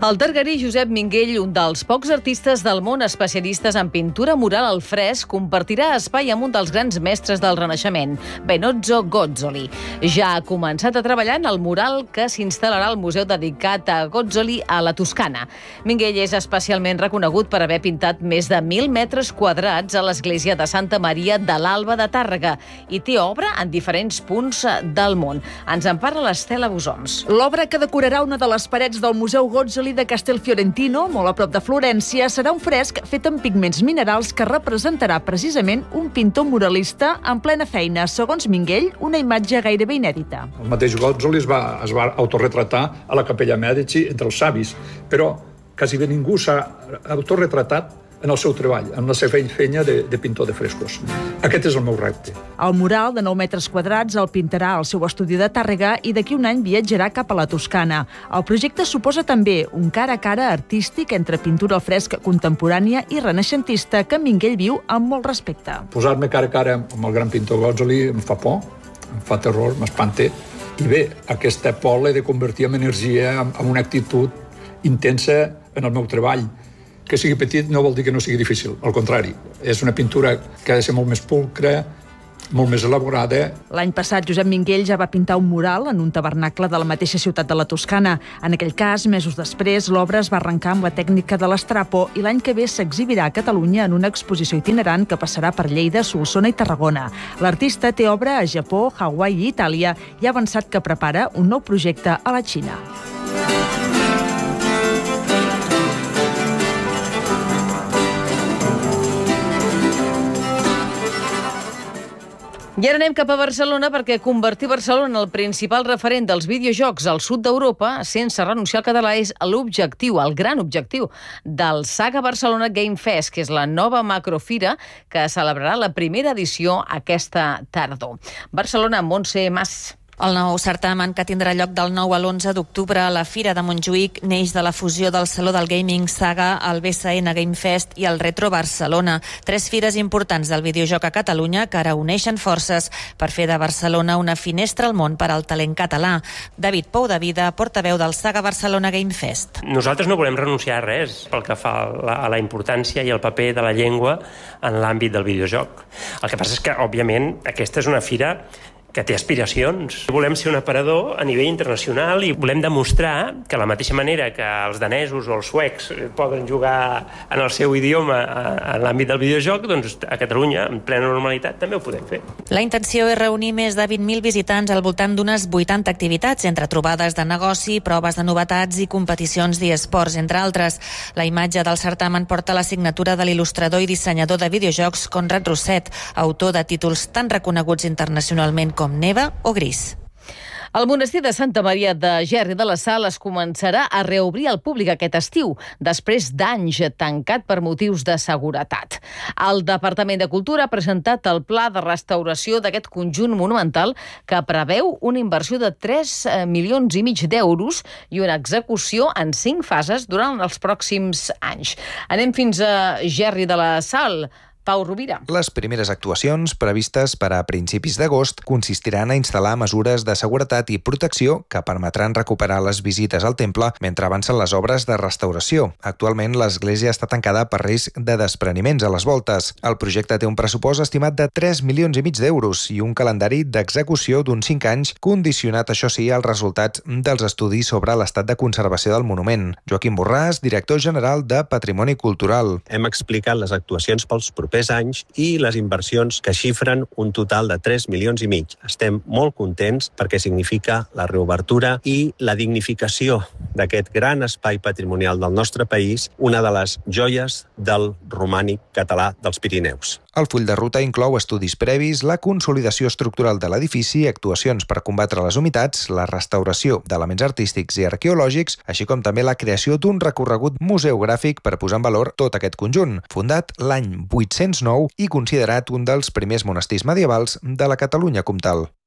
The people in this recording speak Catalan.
El targarí Josep Minguell, un dels pocs artistes del món especialistes en pintura mural al fresc, compartirà espai amb un dels grans mestres del Renaixement, Benozzo Gozzoli. Ja ha començat a treballar en el mural que s'instal·larà al museu dedicat a Gozzoli a la Toscana. Minguell és especialment reconegut per haver pintat més de 1.000 metres quadrats a l'església de Santa Maria de l'Alba de Tàrrega i té obra en diferents punts del món. Ens en parla l'Estela Busons. L'obra que decorarà una de les parets del Museu Gozzoli de Castelfiorentino, molt a prop de Florència, serà un fresc fet amb pigments minerals que representarà precisament un pintor muralista en plena feina. Segons Minguell, una imatge gairebé inèdita. El mateix Gozzoli es va autorretratar a la Capella Mèdici entre els savis, però quasi bé ningú s'ha autorretratat en el seu treball, en la seva feina de pintor de frescos. Aquest és el meu repte. El mural de 9 metres quadrats el pintarà al seu estudi de Tàrrega i d'aquí un any viatjarà cap a la Toscana. El projecte suposa també un cara a cara artístic entre pintura al fresc contemporània i renaixentista que Minguell viu amb molt respecte. Posar-me cara a cara amb el gran pintor Gozzoli em fa por, em fa terror, m'espanta. I bé, aquesta por l'he de convertir en energia, en una actitud intensa en el meu treball. Que sigui petit no vol dir que no sigui difícil, al contrari. És una pintura que ha de ser molt més pulcra, molt més elaborada. L'any passat, Josep Minguell ja va pintar un mural en un tabernacle de la mateixa ciutat de la Toscana. En aquell cas, mesos després, l'obra es va arrencar amb la tècnica de l'estrapo i l'any que ve s'exhibirà a Catalunya en una exposició itinerant que passarà per Lleida, Solsona i Tarragona. L'artista té obra a Japó, Hawaii i Itàlia i ha avançat que prepara un nou projecte a la Xina. I ara anem cap a Barcelona perquè convertir Barcelona en el principal referent dels videojocs al sud d'Europa sense renunciar al català és l'objectiu, el gran objectiu del Saga Barcelona Game Fest, que és la nova macrofira que celebrarà la primera edició aquesta tardor. Barcelona, Montse Mas. El nou certamen, que tindrà lloc del 9 a l'11 d'octubre a la Fira de Montjuïc, neix de la fusió del Saló del Gaming Saga, el BCN Game Fest i el Retro Barcelona. 3 fires importants del videojoc a Catalunya que ara uneixen forces per fer de Barcelona una finestra al món per al talent català. David Pou de Vida, portaveu del Saga Barcelona Game Fest. Nosaltres no volem renunciar a res pel que fa a la importància i el paper de la llengua en l'àmbit del videojoc. El que passa és que, òbviament, aquesta és una fira que té aspiracions. Volem ser un aparador a nivell internacional i volem demostrar que la mateixa manera que els danesos o els suecs poden jugar en el seu idioma en l'àmbit del videojoc, doncs a Catalunya, en plena normalitat, també ho podem fer. La intenció és reunir més de 20.000 visitants al voltant d'unes 80 activitats, entre trobades de negoci, proves de novetats i competicions d'esports, entre altres. La imatge del certamen porta la signatura de l'il·lustrador i dissenyador de videojocs Conrad Rosset, autor de títols tan reconeguts internacionalment com Neva o Gris. El monestir de Santa Maria de Gerri de la Sal es començarà a reobrir al públic aquest estiu, després d'anys tancat per motius de seguretat. El Departament de Cultura ha presentat el pla de restauració d'aquest conjunt monumental que preveu una inversió de 3,5 milions d'euros i una execució en 5 fases durant els pròxims anys. Anem fins a Gerri de la Sal. Pau Rovira. Les primeres actuacions, previstes per a principis d'agost, consistiran a instal·lar mesures de seguretat i protecció que permetran recuperar les visites al temple mentre avancen les obres de restauració. Actualment, l'església està tancada per risc de despreniments a les voltes. El projecte té un pressupost estimat de 3,5 milions d'euros i un calendari d'execució d'uns 5 anys, condicionat, això sí, als resultats dels estudis sobre l'estat de conservació del monument. Joaquim Borràs, director general de Patrimoni Cultural. Hem explicat les actuacions pels propers anys i les inversions que xifren un total de 3,5 milions. Estem molt contents perquè significa la reobertura i la dignificació d'aquest gran espai patrimonial del nostre país, una de les joies del romànic català dels Pirineus. El full de ruta inclou estudis previs, la consolidació estructural de l'edifici, actuacions per combatre les humitats, la restauració d'elements artístics i arqueològics, així com també la creació d'un recorregut museogràfic per posar en valor tot aquest conjunt, fundat l'any 809 i considerat un dels primers monestirs medievals de la Catalunya comtal.